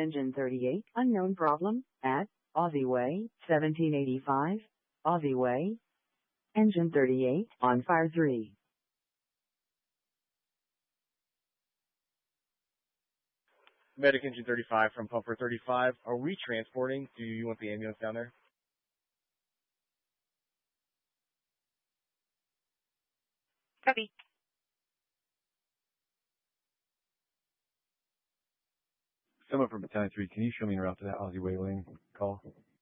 Engine 38, unknown problem, at Aussie Way, 1785, Aussie Way. Engine 38, on fire 3. Medic Engine 35 from Pumper 35. Are we transporting? Do you want the ambulance down there? Copy. Someone from Battalion 3, can you show me en route to that Aussie Way lane call?